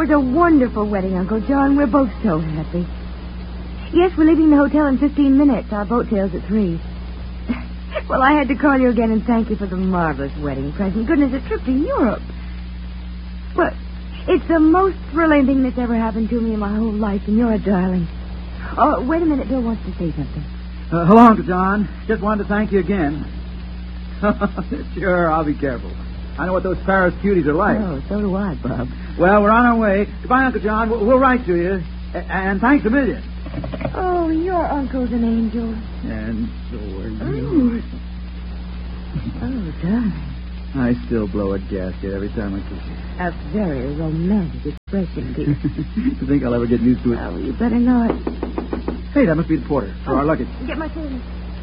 was a wonderful wedding, Uncle John. We're both so happy. Yes, we're leaving the hotel in 15 minutes. Our boat sails at 3. Well, I had to call you again and thank you for the marvelous wedding present. Goodness, a trip to Europe. Well, it's the most thrilling thing that's ever happened to me in my whole life, and you're a darling. Oh, wait a minute. Bill wants to say something. Hello, Uncle John. Just wanted to thank you again. Sure, I'll be careful. I know what those Paris cuties are like. Oh, so do I, Bob. Well, we're on our way. Goodbye, Uncle John. We'll write to you. And thanks a million. Oh, your uncle's an angel. And so are you. Oh, darling. I still blow a gasket every time I kiss you. A very romantic expression, Pete. You think I'll ever get used to it? Oh, you better not. Hey, that must be the porter for our luggage. Get my things.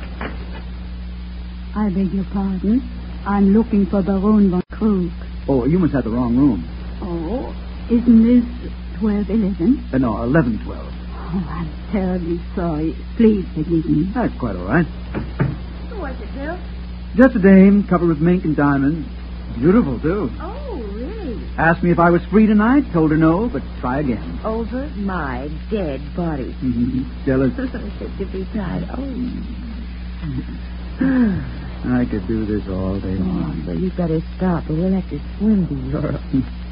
I beg your pardon. I'm looking for Baron von Krug. Oh, you must have the wrong room. Oh, isn't this 1211? No, 1112. Oh, I'm terribly sorry. Please forgive me. That's quite all right. Who was it, Bill? Just a dame covered with mink and diamonds. Beautiful, too. Oh, really? Asked me if I was free tonight. Told her no, but try again. Over my dead body. Jealous? Such to be tied. I could do this all day long. Well, you better stop, or we'll have to swim to Europe.